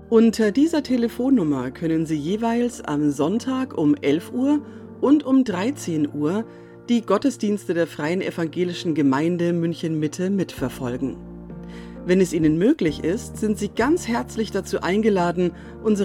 Unter dieser Telefonnummer können Sie jeweils am Sonntag um 11 Uhr und um 13 Uhr die Gottesdienste der Freien Evangelischen Gemeinde München-Mitte mitverfolgen. Wenn es Ihnen möglich ist, sind Sie ganz herzlich dazu eingeladen, unsere